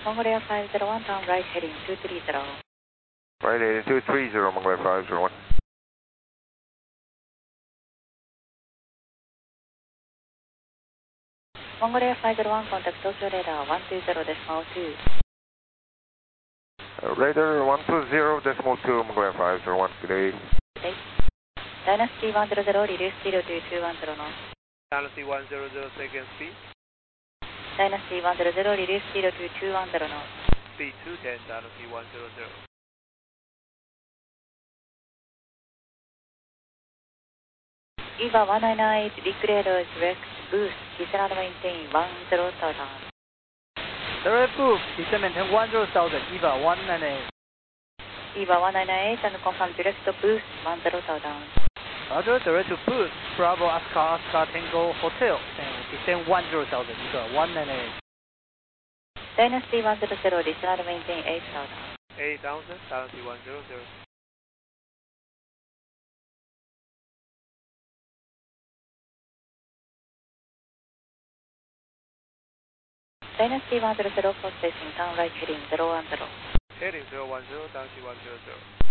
Mongolia 501, turn right heading 230. Right heading 230, Mongolia 501. Mongolia 501, contact Tokyo radar 120.2. Radar 120.2, Mongolia 501, good day. Good day. Dynasty 100, release 0210 knots. Dynasty 100, second speed. Dynasty 100, release 0210 knots. Speed 210, Dynasty 100. EVA 198, declared direct boost, descend and maintain 10,000. Direct boost, descend maintain 10,000, EVA 198. EVA 198 and confirm direct boost 10,000. Roger, direct to boost, Bravo Oscar Tango Hotel, and descend 10,000, EVA 198. Dynasty 100, descend and maintain 8,000. 8,000, Dynasty 100. Dynasty 100, post station, turn right heading 010. Heading 010, Dynasty 100.